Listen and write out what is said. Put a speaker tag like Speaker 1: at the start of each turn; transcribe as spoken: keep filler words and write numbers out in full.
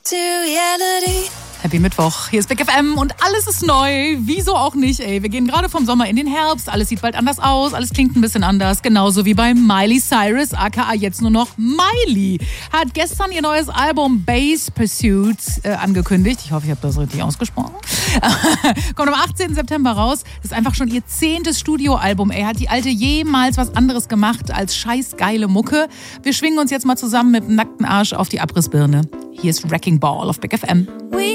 Speaker 1: to reality.
Speaker 2: Happy Mittwoch, hier ist Big F M und alles ist neu, wieso auch nicht, ey. Wir gehen gerade vom Sommer in den Herbst, alles sieht bald anders aus, alles klingt ein bisschen anders, genauso wie bei Miley Cyrus, aka jetzt nur noch Miley. Hat gestern ihr neues Album Bass Pursuit äh, angekündigt, ich hoffe, ich habe das richtig ausgesprochen. Kommt am achtzehnten September raus, das ist einfach schon ihr zehntes Studioalbum, ey. Hat die Alte jemals was anderes gemacht als scheiß geile Mucke? Wir schwingen uns jetzt mal zusammen mit dem nackten Arsch auf die Abrissbirne. Hier ist Wrecking Ball auf Big F M.
Speaker 1: We